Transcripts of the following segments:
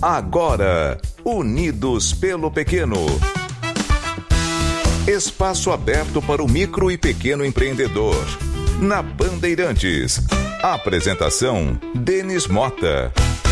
Agora, Unidos pelo Pequeno. Espaço aberto para o micro e pequeno empreendedor. Na Bandeirantes. Apresentação, Denis Mota.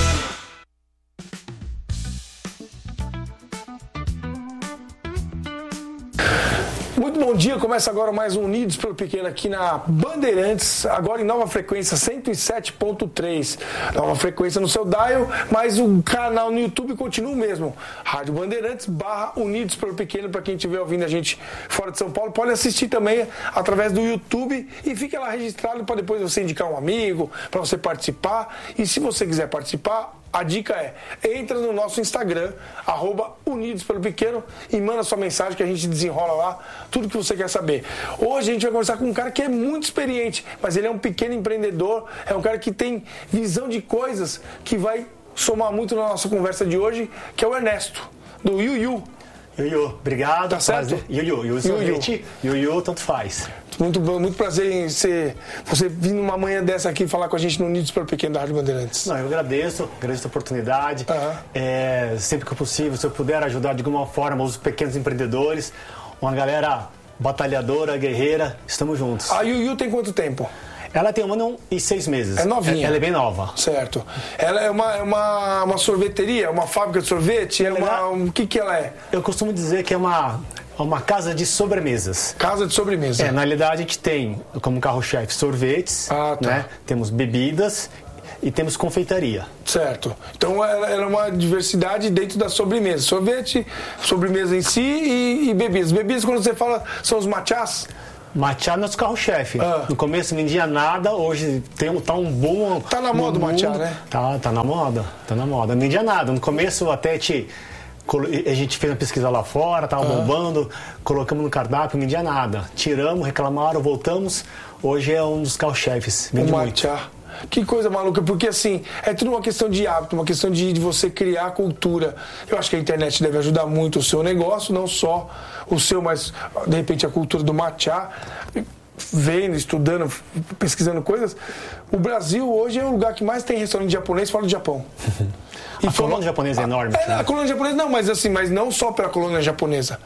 Muito bom dia, começa agora mais um Unidos pelo Pequeno aqui na Bandeirantes, agora em nova frequência 107.3, nova frequência no seu dial, mas o canal no YouTube continua o mesmo, Rádio Bandeirantes /Unidos pelo Pequeno, para quem estiver ouvindo a gente fora de São Paulo, pode assistir também através do YouTube e fica lá registrado para depois você indicar um amigo, para você participar, e se você quiser participar, a dica é, entra no nosso Instagram, @Unidos pelo Pequeno, e manda sua mensagem que a gente desenrola lá tudo que você quer saber. Hoje a gente vai conversar com um cara que é muito experiente, mas ele é um pequeno empreendedor, é um cara que tem visão de coisas que vai somar muito na nossa conversa de hoje, que é o Ernesto, do Yuyu. Yuyu, obrigado. Tá certo? Yuyu, sorvete, Yuyu, tanto faz. Muito prazer em você vir numa manhã dessa aqui falar com a gente no Unidos pelo Pequeno da Rádio Bandeirantes. Não, eu agradeço a oportunidade. Sempre que possível, se eu puder ajudar de alguma forma os pequenos empreendedores, uma galera batalhadora, guerreira, estamos juntos. A Yuyu tem quanto tempo? Ela tem 1 ano e 6 meses. É novinha. Ela é bem nova. Certo. Ela é uma sorveteria, uma fábrica de sorvete? O que ela é? Eu costumo dizer que é uma casa de sobremesas. Casa de sobremesa. Na realidade, a gente tem como carro-chefe sorvetes, né? Temos bebidas e temos confeitaria. Certo. Então ela é uma diversidade dentro da sobremesa. Sorvete, sobremesa em si e bebidas. Bebidas, quando você fala, são os matchás? Matcha é nosso carro-chefe. No começo não vendia nada, hoje tá um boom. Tá na moda o matcha, né? Tá na moda. Não vendia nada. No começo até a gente fez uma pesquisa lá fora, tava bombando, colocamos no cardápio, não vendia nada. Tiramos, reclamaram, voltamos. Hoje é um dos carro-chefes. Vende muito. Matcha. Que coisa maluca, porque assim, é tudo uma questão de hábito, uma questão de você criar cultura. Eu acho que a internet deve ajudar muito o seu negócio, não só o seu, mas de repente a cultura do matcha, vendo, estudando, pesquisando coisas. O Brasil hoje é o lugar que mais tem restaurante japonês fora do Japão. A colônia japonesa é enorme. A colônia japonesa não, mas não só pela colônia japonesa.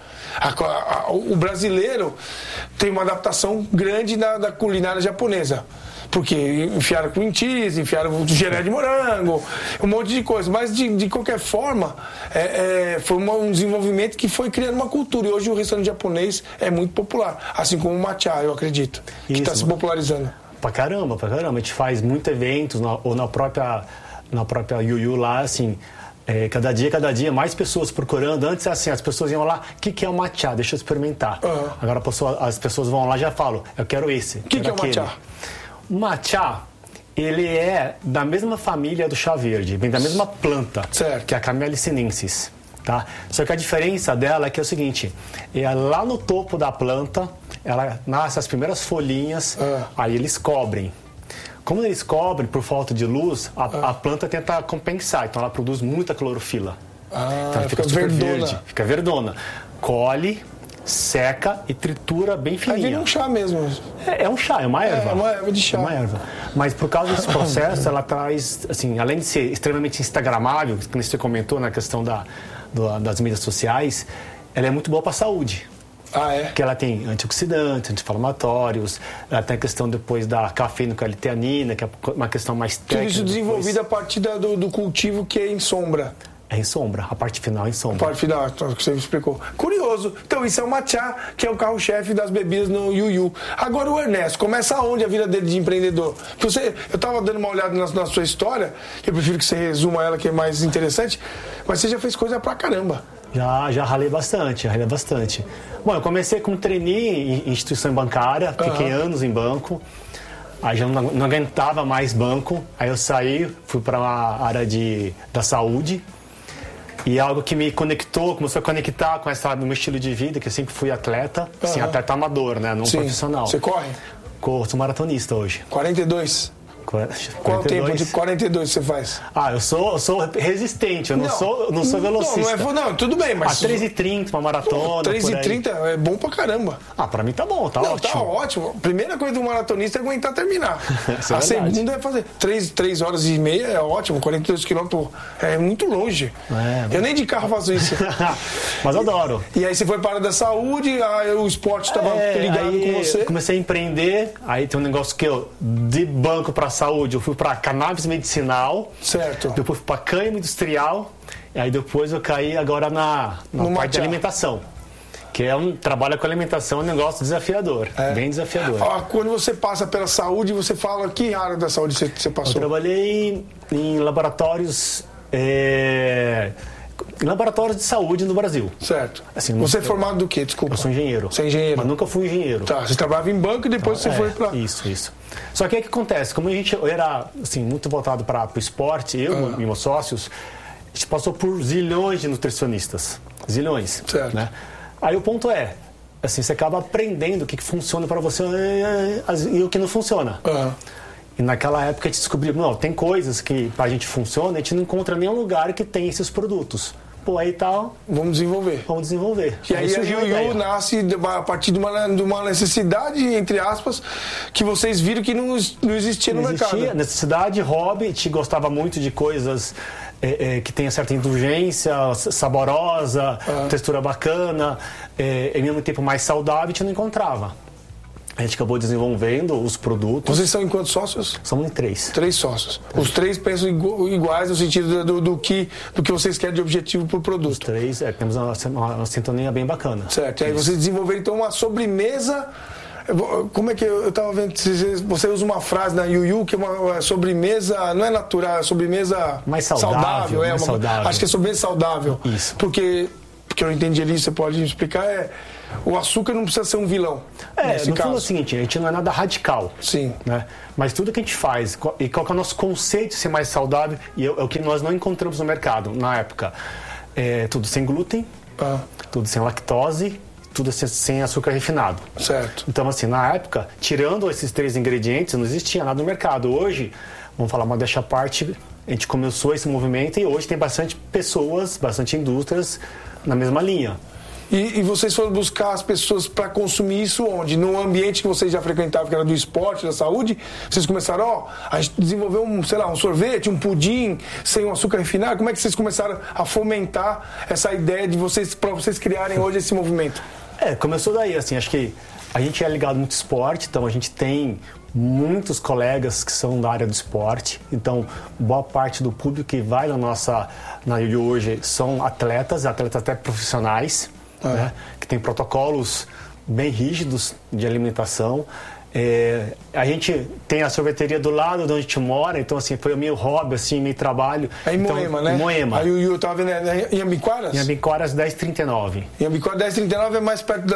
O brasileiro tem uma adaptação grande da culinária japonesa. Porque enfiaram cream cheese, enfiaram gelé de morango, um monte de coisa. Mas, de qualquer forma, foi um desenvolvimento que foi criando uma cultura. E hoje o restaurante japonês é muito popular. Assim como o matcha, eu acredito, que está se popularizando. Pra caramba. A gente faz muitos eventos, ou na própria Yuyu lá, assim... cada dia, mais pessoas procurando. Antes, assim, as pessoas iam lá, o que é o matcha? Deixa eu experimentar. Agora as pessoas vão lá e já falam, eu quero esse. O que é o matcha? O matcha, ele é da mesma família do chá verde, vem da mesma planta, certo, que é a Camellia sinensis, tá? Só que a diferença dela é que é o seguinte, lá no topo da planta, ela nasce as primeiras folhinhas, aí eles cobrem. Como eles cobrem por falta de luz, a planta tenta compensar, então ela produz muita clorofila. Então ela fica super verde, fica verdona. Colhe, seca e tritura bem fininha. Aí vem um chá mesmo. É um chá, é uma erva. É uma erva de chá. É uma erva. Mas por causa desse processo, ela traz, assim, além de ser extremamente instagramável, como você comentou na questão das mídias sociais, ela é muito boa para a saúde. Porque ela tem antioxidantes, anti-inflamatórios, ela tem a questão depois da cafeína com a L-teanina, que é uma questão mais técnica. Tudo isso desenvolvido a partir do cultivo que é em sombra. É em sombra, a parte final é em sombra. A parte final, que você me explicou. Curioso. Então, isso é o matcha, que é o carro-chefe das bebidas no Yuyu. Agora, o Ernesto, começa aonde a vida dele de empreendedor? Porque eu estava dando uma olhada na sua história, eu prefiro que você resuma ela, que é mais interessante, mas você já fez coisa pra caramba. Já ralei bastante. Bom, eu comecei como trainee em instituição bancária, fiquei anos em banco, aí já não aguentava mais banco, aí eu saí, fui para a área da saúde, e algo que me conectou, começou a conectar com esse meu estilo de vida, que eu sempre fui atleta, assim, atleta amador, né, não profissional. Você corre? Corro, sou maratonista hoje. 42? Qual tempo de 42 você faz? Eu sou resistente, eu não sou velocista. Não, tudo bem, mas... 3h30, uma maratona. 3h30 é bom pra caramba. Pra mim tá bom, tá ótimo. Tá ótimo. Primeira coisa do maratonista é aguentar terminar. A segunda é fazer 3 horas e meia, é ótimo. 42 quilômetros é muito longe. Eu nem de carro faço isso. Mas adoro. E aí você foi para a área da saúde, o esporte estava ligado com você? Comecei a empreender, aí tem um negócio que de banco para saúde, eu fui para cannabis medicinal. Certo. Depois fui para cânhamo industrial, e aí depois eu caí agora na parte de alimentação. Que trabalha com alimentação, é um negócio desafiador, bem desafiador. Quando você passa pela saúde, você fala que área da saúde você passou? Eu trabalhei em laboratórios de saúde no Brasil. Certo. Assim, você é formado do quê? Desculpa. Eu sou engenheiro. Você é engenheiro? Mas nunca fui engenheiro. Tá, você trabalhava em banco e depois você foi para... Isso. Só que o que acontece? Como eu era assim, muito voltado para o esporte, eu e meus sócios, a gente passou por zilhões de nutricionistas. Zilhões. Certo. Né? Aí o ponto é, assim, você acaba aprendendo o que funciona para você e o que não funciona. E naquela época a gente descobriu, tem coisas que pra gente funciona, a gente não encontra nenhum lugar que tem esses produtos. Aí tal. Vamos desenvolver. E aí a Yuyu nasce a partir de uma necessidade, entre aspas, que vocês viram que não existia no mercado. Necessidade, hobby, a gente gostava muito de coisas que tenha certa indulgência, saborosa, textura bacana, e ao mesmo tempo mais saudável, a gente não encontrava. A gente acabou desenvolvendo os produtos. Vocês são em quantos sócios? Somos em 3. 3 sócios. Os 3 pensam iguais no sentido do que vocês querem de objetivo para o produto. Os 3, temos uma sintonia bem bacana. Certo. E aí vocês desenvolveram então uma sobremesa. Como é que eu estava vendo? Você usa uma frase na Yuyu que é uma sobremesa, não é natural, é sobremesa mais saudável. Saudável. Acho que é sobremesa saudável. Isso. Porque eu não entendi ali, você pode me explicar, o açúcar não precisa ser um vilão. No fundo é o seguinte, a gente não é nada radical. Sim. Né? Mas tudo que a gente faz, e qual que é o nosso conceito de ser mais saudável, e é o que nós não encontramos no mercado na época. Tudo sem glúten, tudo sem lactose, tudo sem açúcar refinado. Certo. Então, assim, na época, tirando esses 3 ingredientes, não existia nada no mercado. Hoje, vamos falar uma dessa parte, a gente começou esse movimento e hoje tem bastante pessoas, bastante indústrias na mesma linha. E vocês foram buscar as pessoas para consumir isso onde? No ambiente que vocês já frequentavam, que era do esporte, da saúde? Vocês começaram, a gente desenvolveu um sorvete, um pudim sem um açúcar refinado? Como é que vocês começaram a fomentar essa ideia de para vocês criarem hoje esse movimento? Começou daí, assim, acho que a gente é ligado muito ao esporte, então a gente tem muitos colegas que são da área do esporte, então boa parte do público que vai na Yuyu hoje são atletas até profissionais, né, que tem protocolos bem rígidos de alimentação. A gente tem a sorveteria do lado de onde a gente mora, então assim, foi o meu hobby, assim, meu trabalho. É em Moema, né? Em Moema. Aí eu estava vendo, em Ambiquaras? Em Ambiquaras 1039. Em Ambiquaras 1039 é mais perto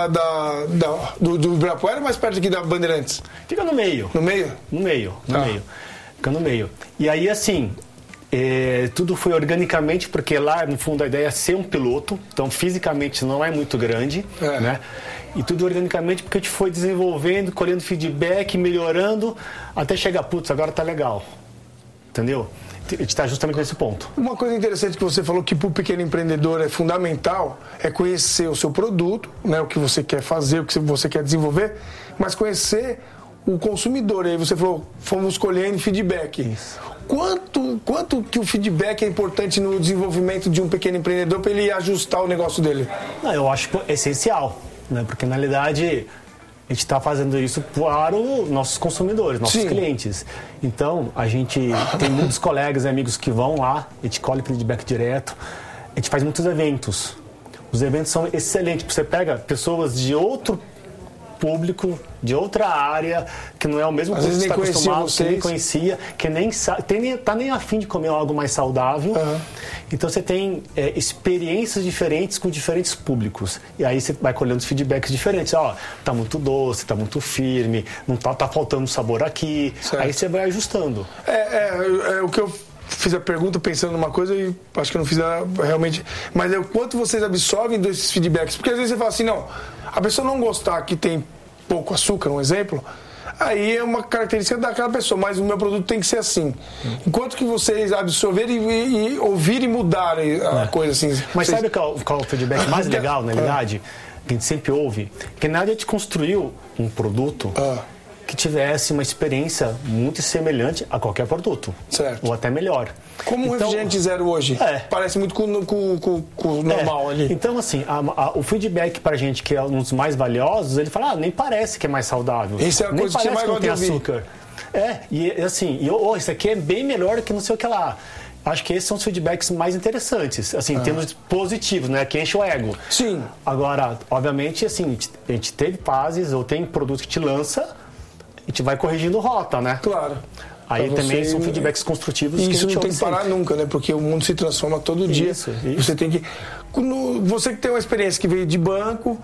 do Ibirapuera ou mais perto aqui da Bandeirantes? Fica no meio. No meio? No meio. Fica no meio. E aí, assim, tudo foi organicamente, porque lá, no fundo, a ideia é ser um piloto, então fisicamente não é muito grande, né? E tudo organicamente porque a gente foi desenvolvendo, colhendo feedback, melhorando, até chegar, agora tá legal. Entendeu? A gente está justamente nesse ponto. Uma coisa interessante que você falou que para o pequeno empreendedor é fundamental é conhecer o seu produto, né, o que você quer fazer, o que você quer desenvolver, mas conhecer o consumidor. Aí você falou, fomos colhendo feedback. Isso. Quanto que o feedback é importante no desenvolvimento de um pequeno empreendedor para ele ajustar o negócio dele? Eu acho essencial. Né? Porque, na realidade, a gente está fazendo isso para os nossos consumidores, nossos clientes. Então, a gente tem muitos colegas e amigos que vão lá, a gente colhe feedback direto, a gente faz muitos eventos. Os eventos são excelentes, você pega pessoas de outro público, de outra área, que não é o mesmo que você está acostumado, que nem conhecia, que nem está nem afim de comer algo mais saudável. Então você tem experiências diferentes com diferentes públicos. E aí você vai colhendo os feedbacks diferentes. Tá muito doce, tá muito firme, não tá faltando sabor aqui. Certo. Aí você vai ajustando. O que eu fiz a pergunta pensando numa coisa e acho que eu não fiz realmente. Mas o quanto vocês absorvem desses feedbacks? Porque às vezes você fala assim, não, a pessoa não gostar que tem pouco açúcar, um exemplo, aí é uma característica daquela pessoa, mas o meu produto tem que ser assim. Enquanto que vocês absorverem e ouvirem e mudarem a coisa assim. Mas sabe qual é o feedback mais legal, na realidade? Que a gente sempre ouve? Que na verdade a gente construiu um produto que tivesse uma experiência muito semelhante a qualquer produto. Certo. Ou até melhor. Como o refrigerante zero hoje. Parece muito com o normal ali. Então, assim, o feedback pra gente, que é um dos mais valiosos, ele fala, nem parece que é mais saudável. Isso é a nem coisa que parece você mais que não gosta tem de ouvir. açúcar. E assim, isso aqui é bem melhor que não sei o que lá. Acho que esses são os feedbacks mais interessantes, assim, em termos positivos, né? Que enche o ego. Sim. Agora, obviamente, assim, a gente teve fases, ou tem produto que te lança, a gente vai corrigindo rota, né? Claro. Aí também são feedbacks construtivos. E que isso a gente não tem que parar nunca, né? Porque o mundo se transforma todo dia. Isso. Você tem que... Você que tem uma experiência que veio de banco,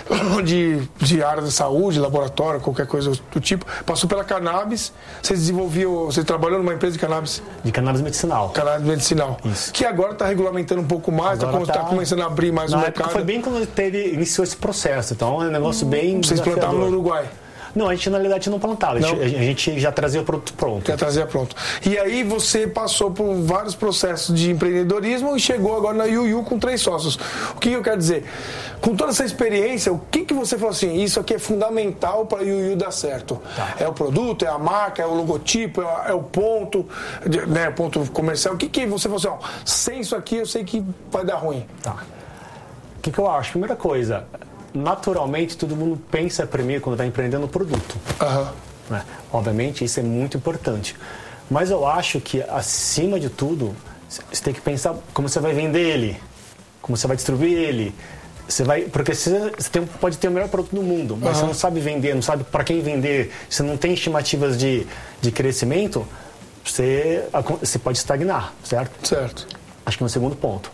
de área da saúde, laboratório, qualquer coisa do tipo, passou pela cannabis, você trabalhou numa empresa de cannabis? De cannabis medicinal. Cannabis medicinal. Isso. Que agora está regulamentando um pouco mais, está começando a abrir mais o mercado. Foi bem quando iniciou esse processo, então é um negócio bem Vocês plantavam no Uruguai? Não, a gente na realidade não plantava, a gente já trazia o produto pronto. Já trazia pronto. E aí você passou por vários processos de empreendedorismo e chegou agora na Yuyu com 3 sócios. O que eu quero dizer? Com toda essa experiência, o que você falou assim, isso aqui é fundamental para a Yuyu dar certo? Tá. É o produto, é a marca, é o logotipo, é o ponto, né, ponto comercial. O que você falou assim, sem isso aqui eu sei que vai dar ruim? Tá. O que eu acho? Primeira coisa, naturalmente todo mundo pensa primeiro quando está empreendendo o produto. Né? Obviamente isso é muito importante. Mas eu acho que acima de tudo você tem que pensar como você vai vender ele, como você vai distribuir ele. Porque você pode ter o melhor produto do mundo, mas você não sabe vender, não sabe para quem vender, você não tem estimativas de crescimento, você pode estagnar, certo? Certo. Acho que é um segundo ponto.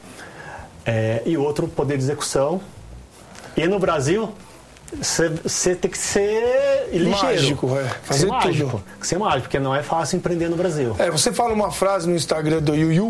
E outro, poder de execução. E no Brasil, você tem que ser ligeiro. Mágico, fazer tudo. Ser mágico, porque não é fácil empreender no Brasil. Você fala uma frase no Instagram do Yuyu,